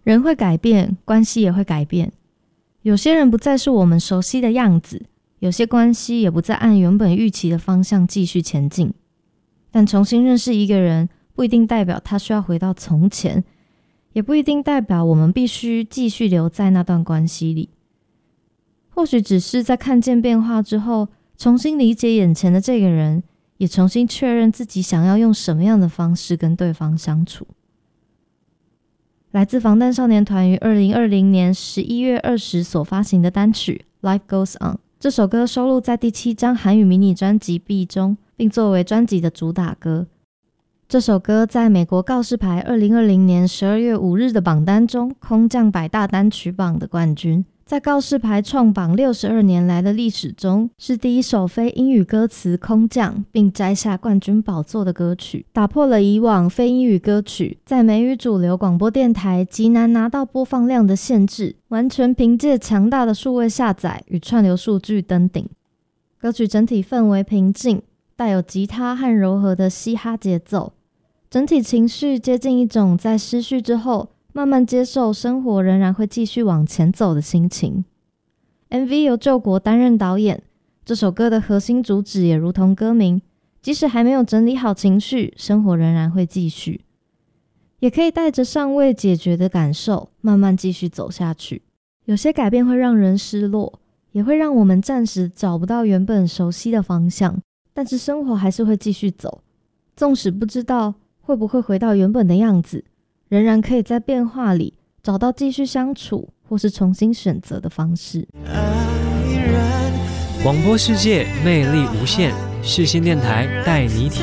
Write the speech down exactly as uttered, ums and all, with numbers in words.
人会改变，关系也会改变。有些人不再是我们熟悉的样子，有些关系也不再按原本预期的方向继续前进。但重新认识一个人，不一定代表他需要回到从前，也不一定代表我们必须继续留在那段关系里。或许只是在看见变化之后，重新理解眼前的这个人，也重新确认自己想要用什么样的方式跟对方相处。来自防弹少年团于二零二零年十一月二十所发行的单曲 Life Goes On， 这首歌收录在第七张韩语迷你专辑 B 中，并作为专辑的主打歌。这首歌在美国告示牌二零二零年十二月五日的榜单中空降百大单曲榜的冠军，在告示牌创榜六十二年来的历史中，是第一首非英语歌词空降并摘下冠军宝座的歌曲，打破了以往非英语歌曲在美语主流广播电台极难拿到播放量的限制，完全凭借强大的数位下载与串流数据登顶。歌曲整体氛围平静，带有吉他和柔和的嘻哈节奏，整体情绪接近一种在失去之后慢慢接受生活仍然会继续往前走的心情。 M V 由救国担任导演，这首歌的核心主旨也如同歌名，即使还没有整理好情绪，生活仍然会继续，也可以带着尚未解决的感受慢慢继续走下去。有些改变会让人失落，也会让我们暂时找不到原本熟悉的方向，但是生活还是会继续走，纵使不知道会不会回到原本的样子，仍然可以在变化里找到继续相处或是重新选择的方式。 广播世界魅力无限，世新电台带你体